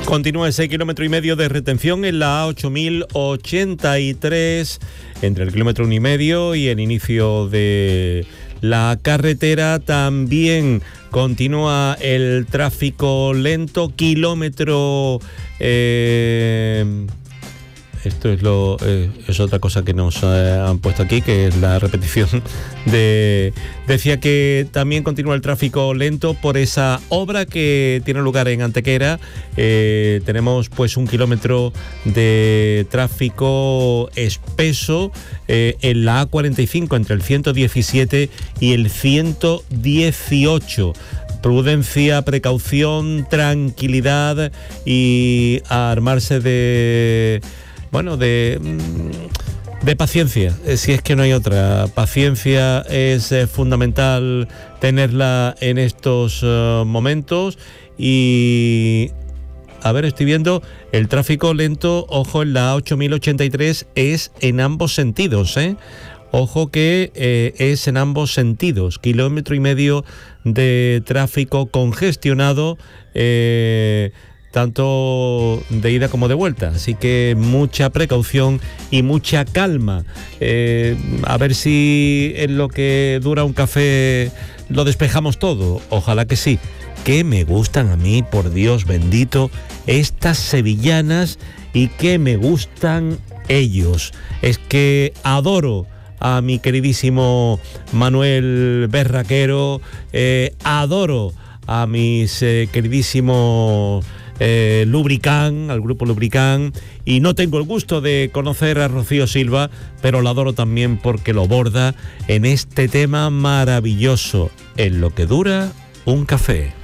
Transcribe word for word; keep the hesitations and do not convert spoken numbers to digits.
Continúa ese kilómetro y medio de retención en la A ocho mil ochenta y tres, entre el kilómetro uno y medio y el inicio de la carretera. También continúa el tráfico lento, kilómetro... Eh, Esto es lo eh, es otra cosa que nos eh, han puesto aquí, que es la repetición de... Decía que también continúa el tráfico lento por esa obra que tiene lugar en Antequera. Eh, tenemos pues un kilómetro de tráfico espeso eh, en la A cuarenta y cinco, entre el ciento diecisiete y el ciento dieciocho. Prudencia, precaución, tranquilidad y a armarse de... Bueno, de, de paciencia, si es que no hay otra. Paciencia es eh, fundamental tenerla en estos uh, momentos. Y, a ver, estoy viendo el tráfico lento, ojo, en la A ocho mil ochenta y tres es en ambos sentidos, ¿eh? Ojo que eh, es en ambos sentidos, kilómetro y medio de tráfico congestionado, eh, tanto de ida como de vuelta, así que mucha precaución y mucha calma. Eh, a ver si en lo que dura un café lo despejamos todo, ojalá que sí. Que me gustan a mí, por Dios bendito, estas sevillanas, y que me gustan ellos. Es que adoro a mi queridísimo Manuel Berraquero, eh, adoro a mis eh, queridísimos eh, Lubricán, al grupo Lubricán, y no tengo el gusto de conocer a Rocío Silva, pero la adoro también porque lo borda en este tema maravilloso, en lo que dura un café.